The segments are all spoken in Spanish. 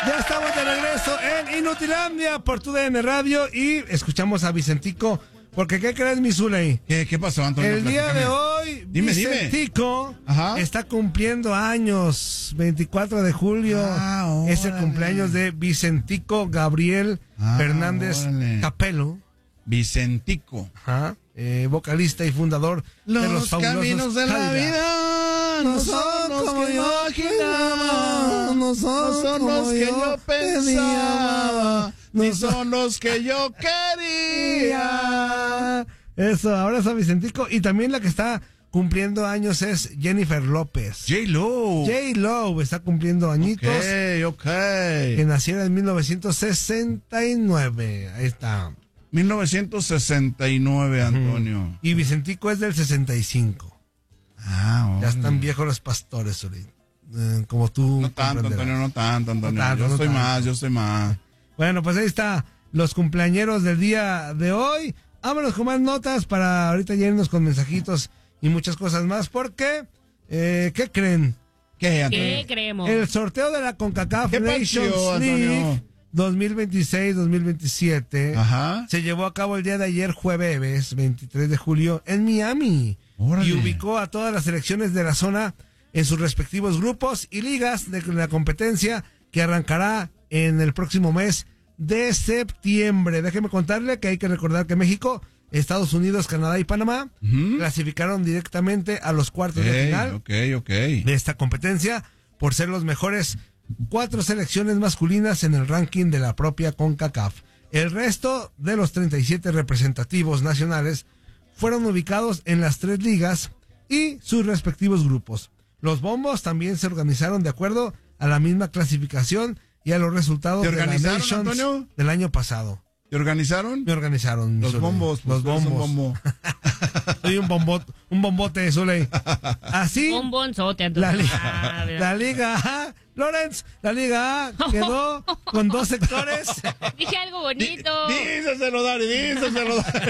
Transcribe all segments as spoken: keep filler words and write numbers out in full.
Ya estamos de regreso en Inutilandia por tu D N Radio y escuchamos a Vicentico. Porque, ¿qué crees, mi Zuley? ¿Qué, ¿Qué pasó, Antonio? El día de hoy, dime, Vicentico dime. está cumpliendo años. veinticuatro de julio Ah, es el cumpleaños de Vicentico Gabriel ah, Fernández órale. Capelo. Vicentico. Ajá. Eh, vocalista y fundador los de los fabulosos caminos de la Cadillacs. vida no son los como yo imaginaba, no son, no son como los que yo yo pensaba, no ni son- son los que yo quería. Eso, ahora es a Vicentico. Y también la que está cumpliendo años es Jennifer López. J-Lo. J-Lo está cumpliendo añitos. Ok, ok. Que naciera en mil novecientos sesenta y nueve. Ahí está. mil novecientos sesenta y nueve, Antonio. Y Vicentico es del sesenta y cinco. Ah, Ya están viejos los pastores, ahorita. Eh, como tú. No tanto, comprenderás. Antonio, no tanto, Antonio. No tanto, yo no soy tanto. más, yo soy más. Bueno, pues ahí está los cumpleañeros del día de hoy. Vámonos con más notas para ahorita ya irnos con mensajitos y muchas cosas más. Porque, eh, ¿qué creen? ¿Qué, Antonio? ¿Qué creemos? El sorteo de la CONCACAF ¿Qué Nations pasó, League Antonio? dos mil veintiséis dos mil veintisiete Ajá. se llevó a cabo el día de ayer, jueves veintitrés de julio, en Miami. Órale. Y ubicó a todas las selecciones de la zona en sus respectivos grupos y ligas de la competencia que arrancará en el próximo mes de septiembre. Déjeme contarle que hay que recordar que México, Estados Unidos, Canadá y Panamá Ujú. clasificaron directamente a los cuartos de Ok, final ok, ok. de esta competencia por ser los mejores cuatro selecciones masculinas en el ranking de la propia CONCACAF. El resto de los treinta y siete representativos nacionales fueron ubicados en las tres ligas y sus respectivos grupos. Los bombos también se organizaron de acuerdo a la misma clasificación y a los resultados ¿Te de la organizaron, Nations Antonio? del año pasado. ¿Te organizaron? Me organizaron. Los Zuley. bombos. Los pues, tú eres bombos. un bombo. Soy un bombot, un bombote, Zuley. Así. Un bonzote, La, entonces. li- Ah, ¿verdad? la Liga A, Lorenz, la Liga A quedó con dos sectores. Dije algo bonito. Díseselo, Dari, díseselo, Dari.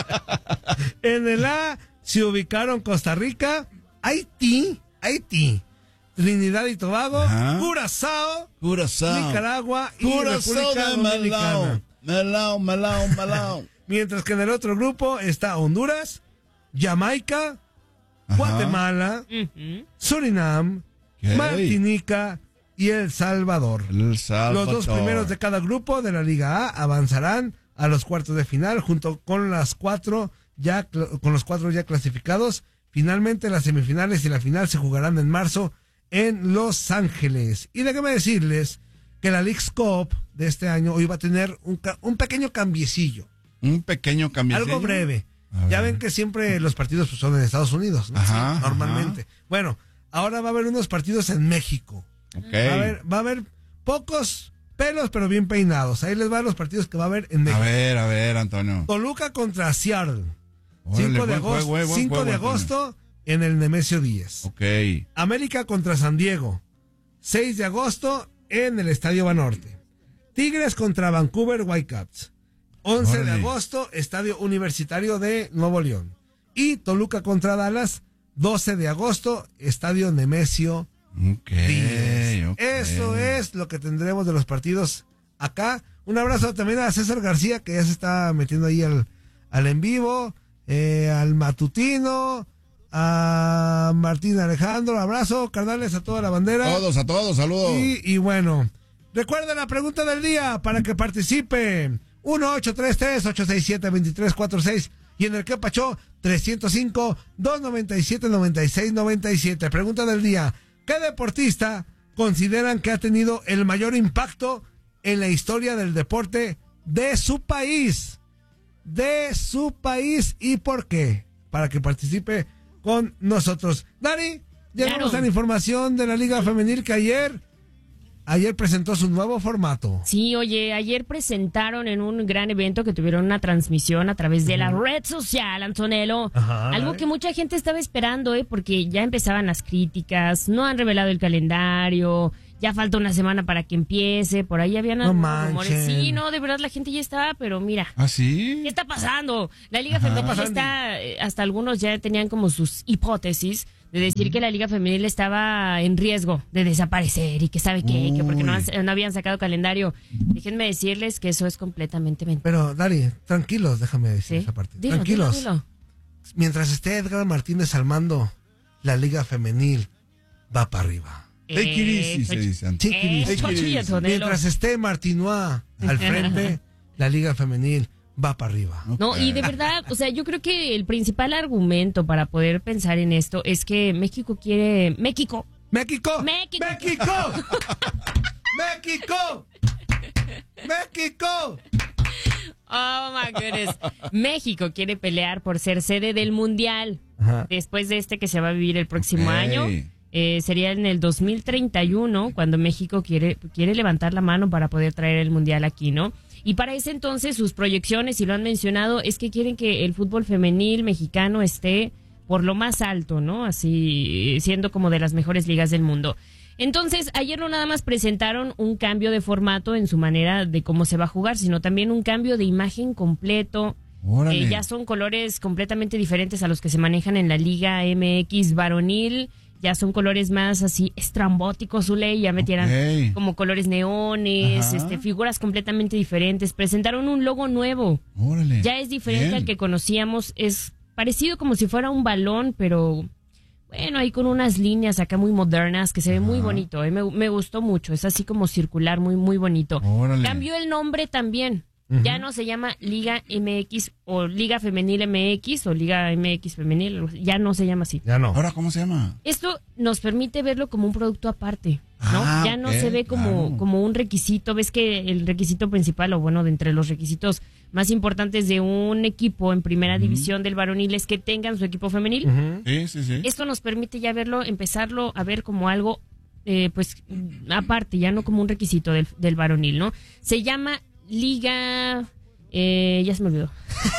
En el A se ubicaron Costa Rica, Haití, Haití, Trinidad y Tobago, Ajá. Curazao, Curazao. Nicaragua y Curazao República de Dominicana. Melao. Melao, Melao, Melao. Mientras que en el otro grupo está Honduras, Jamaica, Ajá. Guatemala, Ujú. Surinam, Ok. Martinica y El Salvador. El Salvador. Los dos primeros de cada grupo de la Liga A avanzarán a los cuartos de final junto con las cuatro ya cl- con los cuatro ya clasificados. Finalmente las semifinales y la final se jugarán en marzo en Los Ángeles. Y déjame decirles que la Leagues Cup de este año hoy va a tener un, ca- un pequeño cambiecillo, Un pequeño cambio. algo breve. A Ya ver. ven que siempre los partidos pues, son en Estados Unidos, ¿no? Ajá, Sí, normalmente. ajá. Bueno, ahora va a haber unos partidos en México. Ok. Va a haber, va a haber pocos pelos, pero bien peinados. Ahí les van los partidos que va a haber en A México. ver, a ver, Antonio. Toluca contra Seattle. Órale, cinco de buen agosto, juego, eh, buen cinco juego, de Antonio. agosto en el Nemesio diez. Ok. América contra San Diego. seis de agosto en el Estadio Banorte. Tigres contra Vancouver Whitecaps. once de Órale. agosto, Estadio Universitario de Nuevo León. Y Toluca contra Dallas, doce de agosto, Estadio Nemesio Ok. diez. ok. Eso es lo que tendremos de los partidos acá. Un abrazo también a César García, que ya se está metiendo ahí al, al en vivo, eh, al matutino, a Martín Alejandro. Abrazo, carnales, a toda la bandera. Todos, a todos, saludos. Y, y bueno, recuerden la pregunta del día para que participe. uno ocho tres tres, ocho seis siete, dos tres cuatro seis y en el que pachó tres cero cinco, dos nueve siete, nueve seis nueve siete. Pregunta del día. ¿Qué deportista consideran que ha tenido el mayor impacto en la historia del deporte de su país? De su país y por qué. Para que participe con nosotros. Dari, llegamos Claro. a la información de la Liga Femenil que ayer, ayer presentó su nuevo formato. Sí, oye, ayer presentaron en un gran evento que tuvieron una transmisión a través de la red social, Antonello. Ajá, Algo ¿eh? que mucha gente estaba esperando, ¿eh? Porque ya empezaban las críticas, no han revelado el calendario, ya falta una semana para que empiece, por ahí habían No algunos rumores. manchen. Sí, no, de verdad la gente ya estaba, pero mira. ¿Ah, sí? ¿Qué está pasando? La Liga Ajá. Femenil Pasando. está, eh, hasta algunos ya tenían como sus hipótesis de decir que la Liga Femenil estaba en riesgo de desaparecer y que sabe qué, que porque no, han- no habían sacado calendario. Déjenme decirles que eso es completamente mentira. Pero, Dari, tranquilos, déjame decir ¿Sí? esa parte. Dilo, tranquilos. dilo, dilo. Mientras esté Edgar Martínez al mando, la Liga Femenil va para arriba. Take it easy, se Eh, dice antes. Take it eh, easy. Xochitl y Antonello. Mientras esté Martinois al frente, la Liga Femenil va para arriba. No, y de verdad, o sea, yo creo que el principal argumento para poder pensar en esto es que México quiere... México. ¡México! México. ¡México! ¡México! ¡México! Oh, my goodness. México quiere pelear por ser sede del Mundial. Ajá. Después de este que se va a vivir el próximo Ok. año. Eh, sería en el dos mil treinta y uno cuando México quiere, quiere levantar la mano para poder traer el Mundial aquí, ¿no? Y para ese entonces sus proyecciones, y lo han mencionado, es que quieren que el fútbol femenil mexicano esté por lo más alto, ¿no? Así siendo como de las mejores ligas del mundo. Entonces, ayer no nada más presentaron un cambio de formato en su manera de cómo se va a jugar, sino también un cambio de imagen completo. Órale. Eh, ya son colores completamente diferentes a los que se manejan en la Liga M X varonil. Ya son colores más así estrambóticos, Zule, ya metieran Ok. como colores neones, Ajá. este, figuras completamente diferentes. Presentaron un logo nuevo. Órale. Ya es diferente Bien. al que conocíamos. Es parecido como si fuera un balón, pero bueno, ahí con unas líneas acá muy modernas que se ve muy bonito. eh, Me, me gustó mucho. Es así como circular, muy, muy bonito. Órale. Cambió el nombre también. Ya no se llama Liga M X o Liga Femenil M X o Liga M X Femenil. Ya no se llama así. Ya no. Ahora, ¿cómo se llama? Esto nos permite verlo como un producto aparte, ¿no? Ah, ya no ok, se ve como, claro. como un requisito. Ves que el requisito principal, o bueno, de entre los requisitos más importantes de un equipo en primera división del varonil es que tengan su equipo femenil. Ujú. Sí, sí, sí. Esto nos permite ya verlo, empezarlo a ver como algo, eh, pues, aparte, ya no como un requisito del, del varonil, ¿no? Se llama Liga... Eh, ya se me olvidó.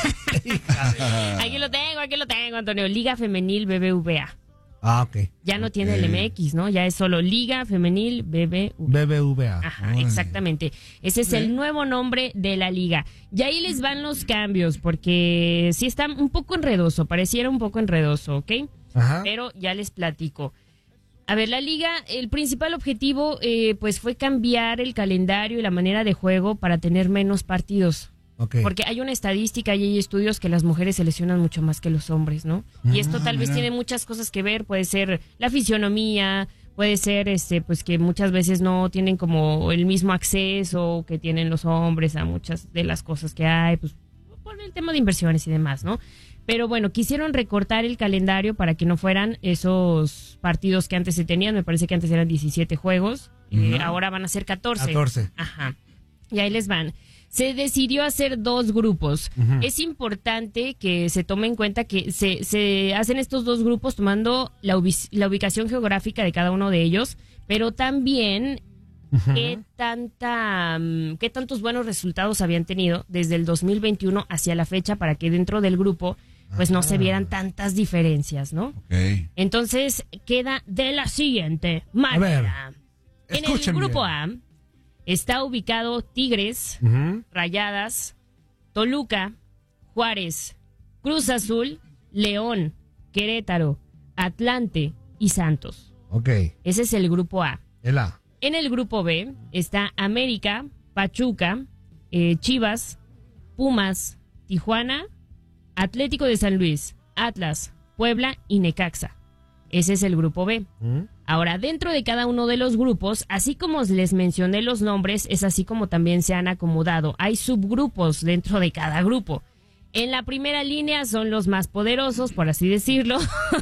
Aquí lo tengo, aquí lo tengo, Antonio. Liga Femenil B B V A. Ah, ok. Ya no tiene el Ok. M X, ¿no? Ya es solo Liga Femenil B B V A. B B V A. Ajá, Órale. exactamente. Ese es el nuevo nombre de la liga. Y ahí les van los cambios, porque sí está un poco enredoso, pareciera un poco enredoso, ¿ok? Ajá. Pero ya les platico. A ver, la liga, el principal objetivo, eh, pues fue cambiar el calendario y la manera de juego para tener menos partidos. Ok. Porque hay una estadística y hay estudios que las mujeres se lesionan mucho más que los hombres, ¿no? Y esto tal vez mira. tiene muchas cosas que ver, puede ser la fisionomía, puede ser este pues que muchas veces no tienen como el mismo acceso que tienen los hombres a muchas de las cosas que hay, pues por el tema de inversiones y demás, ¿no? Pero bueno, quisieron recortar el calendario para que no fueran esos partidos que antes se tenían, me parece que antes eran diecisiete juegos, eh, ahora van a ser catorce. catorce. Ajá. Y ahí les van. Se decidió hacer dos grupos. Es importante que se tome en cuenta que se, se hacen estos dos grupos tomando la, ubi- la ubicación geográfica de cada uno de ellos, pero también qué tanta, mm, qué tantos buenos resultados habían tenido desde el dos mil veintiuno hacia la fecha para que dentro del grupo pues no se vieran tantas diferencias, ¿no? Ok. Entonces queda de la siguiente manera. En el escuchen grupo bien. A está ubicado Tigres, Ujú. Rayadas, Toluca, Juárez, Cruz Azul, León, Querétaro, Atlante y Santos. Ok. Ese es el grupo A. El A. En el grupo B está América, Pachuca, eh, Chivas, Pumas, Tijuana, Atlético de San Luis, Atlas, Puebla y Necaxa. Ese es el grupo B. Ujú. Ahora, dentro de cada uno de los grupos, así como les mencioné los nombres, es así como también se han acomodado. Hay subgrupos dentro de cada grupo. En la primera línea son los más poderosos, por así decirlo.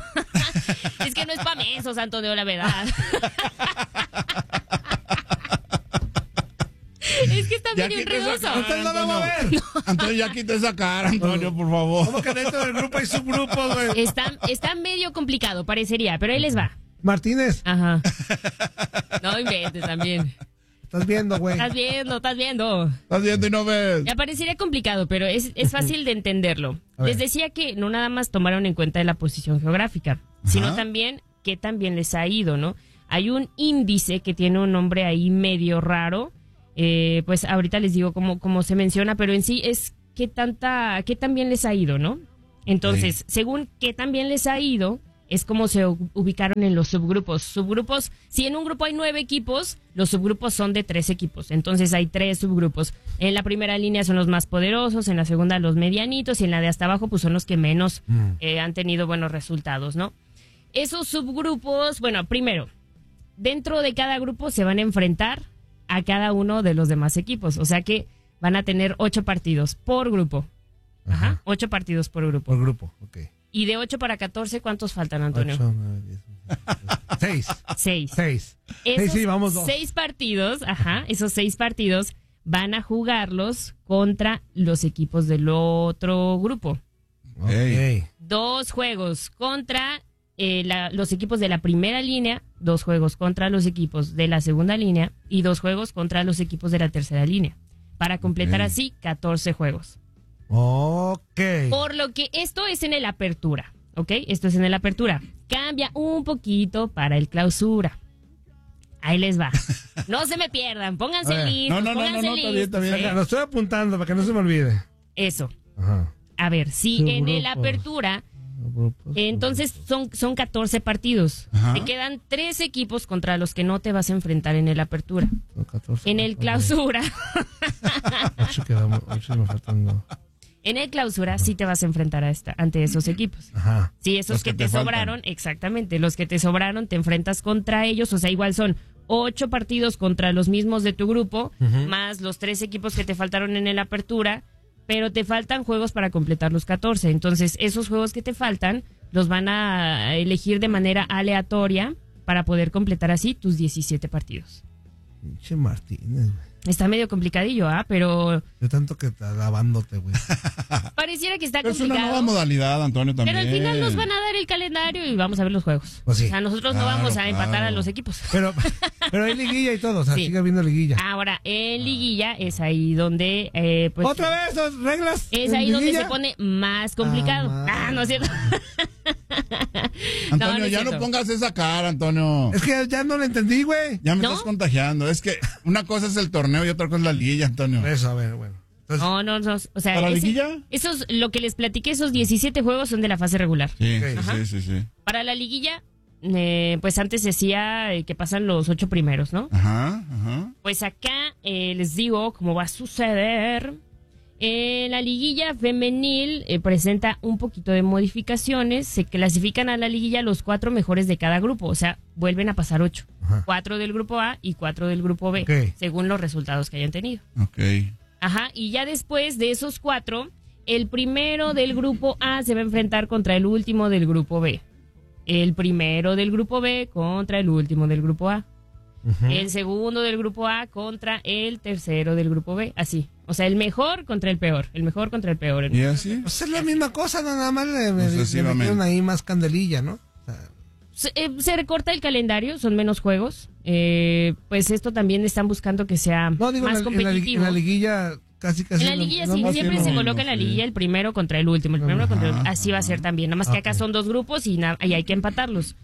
Es que no es para mesos, Antonio, la verdad. Es que está Ya medio quita esa enredoso. cara, Usted no lo va a ver. Antonio. Antonio, ya quita esa cara, Antonio, por favor. ¿Cómo que dentro del grupo hay subgrupos, güey? Está, está medio complicado, parecería, pero ahí les va. Martínez, Ajá. No inventes también. estás viendo, güey. Estás viendo, estás viendo. Estás viendo y no ves. Ya parecería complicado, pero es, es fácil de entenderlo. A ver. Les decía que no nada más tomaron en cuenta la posición geográfica, sino también qué también les ha ido, ¿no? Hay un índice que tiene un nombre ahí medio raro, eh, pues ahorita les digo cómo, cómo se menciona, pero en sí es qué tanta, qué tan bien les ha ido, ¿no? Entonces, Sí. según qué tan bien les ha ido, es como se u- ubicaron en los subgrupos. Subgrupos, si en un grupo hay nueve equipos, los subgrupos son de tres equipos. Entonces hay tres subgrupos. En la primera línea son los más poderosos, en la segunda los medianitos y en la de hasta abajo pues son los que menos Mm. eh, han tenido buenos resultados, ¿no? Esos subgrupos, bueno, primero, dentro de cada grupo se van a enfrentar a cada uno de los demás equipos. O sea que van a tener ocho partidos por grupo. Ajá, Ajá. ocho partidos por grupo. Por grupo, ok. Y de ocho para catorce, ¿cuántos faltan, Antonio? Ocho, nueve, diez, once, doce. Seis. Seis. Seis. Esos Sí, sí, vamos dos. seis partidos, ajá, esos seis partidos van a jugarlos contra los equipos del otro grupo. Ok. Ey. Dos juegos contra eh, la- los equipos de la primera línea, dos juegos contra los equipos de la segunda línea y dos juegos contra los equipos de la tercera línea. Para completar Ok. así catorce juegos. Ok. Por lo que esto es en el apertura, ¿ok? Esto es en el apertura. Cambia un poquito para el clausura. Ahí les va. No se me pierdan, pónganse A ver. listos, No, no, no, pónganse no, no, está bien, listos, está bien. ¿eh? Venga, lo estoy apuntando para que no se me olvide. Eso. Ajá. A ver, si en el Subgrupos. apertura, Grupos, entonces son, son catorce partidos. Ajá. Te quedan tres equipos contra los que no te vas a enfrentar en el apertura. son catorce. En el clausura, Ocho quedamos, ocho me faltan dos. en el clausura sí te vas a enfrentar a esta, ante esos equipos. Ajá. Sí, esos Los que, que te, te faltan. sobraron, exactamente, los que te sobraron te enfrentas contra ellos, o sea, igual son ocho partidos contra los mismos de tu grupo, Ujú. más los tres equipos que te faltaron en el apertura, pero te faltan juegos para completar los catorce. Entonces, esos juegos que te faltan los van a elegir de manera aleatoria para poder completar así tus diecisiete partidos. Pinche Martínez, güey. Está medio complicadillo, ¿ah? Pero Yo tanto que está alabándote, güey. pareciera que está Es una complicado. nueva modalidad, Antonio, también. Pero al final nos van a dar el calendario y vamos a ver los juegos. Pues sí. O sea, nosotros no Claro, vamos a empatar claro. a los equipos. Pero, pero hay liguilla y todo, o sea, Sí. sigue habiendo liguilla. Ahora, en liguilla es ahí donde, eh, pues, ¿Otra vez las reglas? es en ahí donde liguilla? se pone más complicado. Ah, Ah, no es cierto. Antonio, No, no es ya no cierto. pongas esa cara, Antonio. Es que ya no lo entendí, güey. Ya me ¿No? estás contagiando. Es que una cosa es el torneo y otra cosa es la liguilla, Antonio. Eso, a ver, bueno. Entonces, No, no, no. O sea, ¿Para la ese- liguilla? esos, lo que les platiqué, esos diecisiete juegos son de la fase regular. Sí, Ok. sí, Ajá. sí, sí, sí. Para la liguilla, eh, pues antes se hacía eh, que pasan los ocho primeros, ¿no? Ajá, ajá. Pues acá eh, les digo cómo va a suceder. Eh, la liguilla femenil eh, presenta un poquito de modificaciones. Se clasifican a la liguilla los cuatro mejores de cada grupo. O sea, vuelven a pasar ocho. Ajá. Cuatro del grupo A y cuatro del grupo B. Ok. Según los resultados que hayan tenido. Ok. Ajá. Y ya después de esos cuatro, el primero del grupo A se va a enfrentar contra el último del grupo B. El primero del grupo B contra el último del grupo A. ujú. El segundo del grupo A contra el tercero del grupo B, así. O sea, el mejor contra el peor, el mejor contra el peor. ¿Y así? Pues es la misma cosa, no, nada más le, le- le Sucesivamente. metieron ahí más candelilla, ¿no? O sea, Se, eh, se recorta el calendario, son menos juegos. Eh, pues esto también están buscando que sea no, digo, más en la, en la li- competitivo. en la liguilla casi casi. En la no- liguilla no sí, más siempre que se no- coloca en la sí. liguilla el primero contra el último, el primero contra el Ajá, así va a ser también, nada más que acá Ok. son dos grupos y, na- y hay que empatarlos.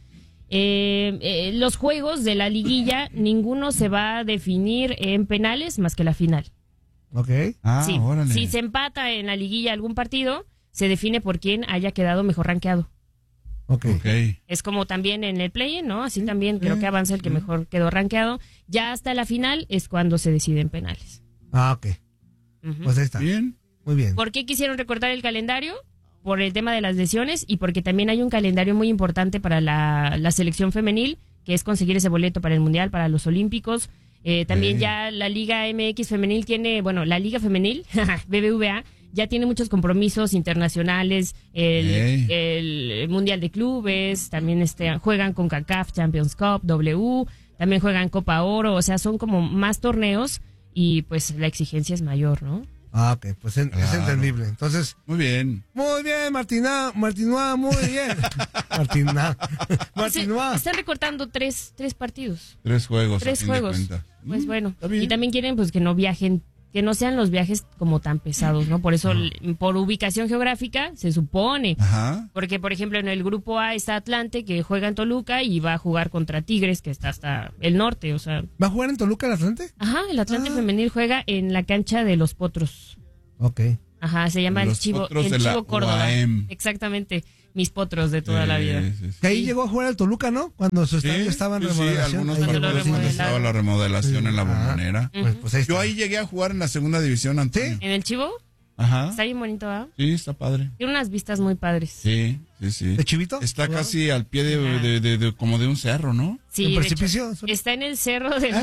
Eh, eh, los juegos de la liguilla, ninguno se va a definir en penales más que la final. Ok. Ah, Sí, órale. si se empata en la liguilla algún partido, se define por quién haya quedado mejor rankeado. Ok. Ok. Es como también en el play-in, ¿no? Así también creo que avanza el que mejor quedó rankeado. Ya hasta la final es cuando se deciden penales. Ah, ok. Ujú. Pues ahí está. Bien. Muy bien. ¿Por qué quisieron recortar el calendario? Por el tema de las lesiones y porque también hay un calendario muy importante para la, la selección femenil, que es conseguir ese boleto para el Mundial, para los Olímpicos. Eh, también Ok. ya la Liga M X femenil tiene, bueno, la Liga femenil, B B V A, ya tiene muchos compromisos internacionales, el, Ey. el Mundial de Clubes, también este, juegan con CONCACAF Champions Cup, W, también juegan Copa Oro, o sea, son como más torneos y pues la exigencia es mayor, ¿no? Ah, ok. Pues en- es Claro. entendible. Entonces, Muy bien. muy bien, Martina. Martinoa, muy bien. Martina. Martinoa. Están recortando tres, tres partidos, Tres juegos. a tres fin de juegos. cuentas. Pues Mm, bueno, está bien. y también quieren pues que no viajen, que no sean los viajes como tan pesados, ¿no? Por eso, l- por ubicación geográfica, se supone. Ajá. Porque, por ejemplo, en el grupo A está Atlante, que juega en Toluca y va a jugar contra Tigres, que está hasta el norte, o sea... ¿Va a jugar en Toluca el Atlante? Ajá, el Atlante Ah. femenil juega en la cancha de los Potros. Ok. Ajá, se llama el Los Chivo, Potros el de la Chivo Córdoba. U A M. Exactamente. mis potros de toda Sí, la vida. sí, sí. Que ahí llegó a jugar al Toluca, ¿no? Cuando su estadio Sí, estaba en sí, sí, remodelación. algunos Ahí Cuando lo llegó. partidos cuando remodelaron. estaba la remodelación en la Ah. bombonera. Pues, pues ahí está. Yo ahí llegué a jugar en la segunda división, Antonio. ¿En el Chivo? Ajá. Está bien bonito, ¿ah? Sí, está padre. Tiene unas vistas muy padres. Sí, sí, sí. ¿De Chivito? Está ¿Jugaba? casi al pie de, de- de- de- como de un cerro, ¿no? Sí, ¿En de precipicio? hecho, está en el cerro de...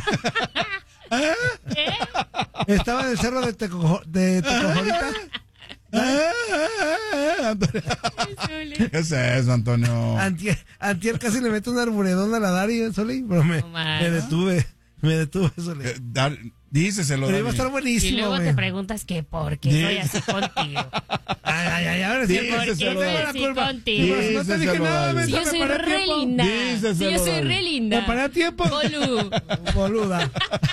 ¿Qué? Estaba en el cerro de, Tecojo- de Tecojorita. ¿Qué es eso, Antonio? Antier, antier casi le mete un arburedón a la Dari, Soli, pero me, No más. me detuve. Me detuve, Soli. Eh, dar- díceselo, Pero iba a Dani. estar Y buenísimo, luego güey. te preguntas que por qué Sí. soy así contigo. Ay, ay, ay, ahora sí. Sí, ¿Por qué díselo. soy Tengo la así culpa. contigo? Pues, no te dije Díselo, nada, Dani. me Si yo soy re linda. Si Díseselo, yo soy Dani. re linda. ¿Me paré a tiempo? Bolu. Boluda.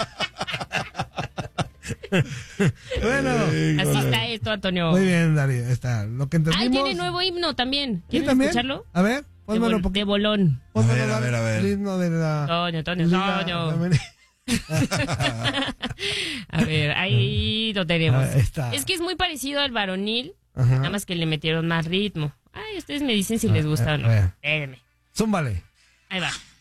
Bueno, Sí, Así híjole. está esto, Antonio. muy bien, Dari. Está. Lo que entendimos. Ay, tiene nuevo himno también. ¿Sí, ¿Quieren también? escucharlo? A ver, De, pónmelo bol- un poquito. de bolón. Pónmelo, A ver, a ver, a ver. El himno de la Toño, Toño, Liga Toño. Femenina. A ver, ahí lo tenemos. Ahí está. Es que es muy parecido al varonil, Ajá. nada más que le metieron más ritmo. Ay, ustedes me dicen si les gusta o no. a ver. Espérenme. Zúmbale. Ahí va.